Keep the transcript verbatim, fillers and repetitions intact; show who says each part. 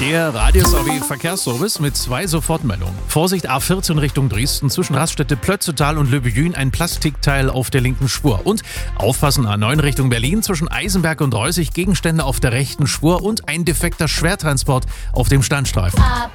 Speaker 1: Der Radius A W Verkehrsservice mit zwei Sofortmeldungen. Vorsicht A vierzehn Richtung Dresden zwischen Raststätte Plötzetal und Löbejün ein Plastikteil auf der linken Spur. Und aufpassen A neun Richtung Berlin zwischen Eisenberg und Reußig Gegenstände auf der rechten Spur und ein defekter Schwertransport auf dem Standstreifen.
Speaker 2: Ab